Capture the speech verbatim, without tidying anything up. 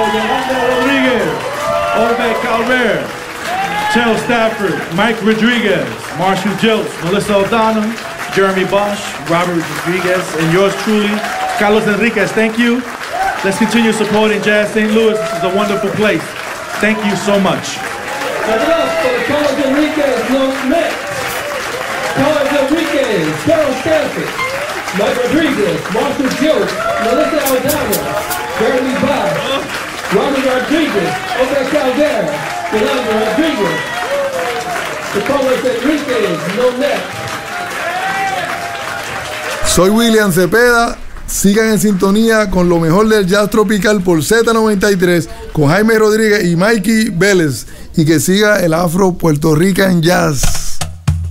Yolanda Rodriguez, Obed Calver, Chell Stafford, Mike Rodriguez, Marshall Jilts, Melissa O'Donnell, Jeremy Bosch, Robert Rodriguez, and yours truly, Carlos Enriquez. Thank you. Let's continue supporting Jazz Saint Louis. This is a wonderful place. Thank you so much. Carlos Enriquez, no next. Carlos Enriquez, Carol Stafford, Mike Rodriguez, Marshall Jilts, Melissa O'Donnell, Jeremy Bosch, Robert Rodriguez, Obed Caldera, Yolanda Rodriguez, Carlos Enriquez, no next. Soy William Cepeda. Sigan en sintonía con lo mejor del jazz tropical por Z noventa y tres con Jaime Rodríguez y Mikey Vélez. Y que siga el Afro Puerto Rican Jazz.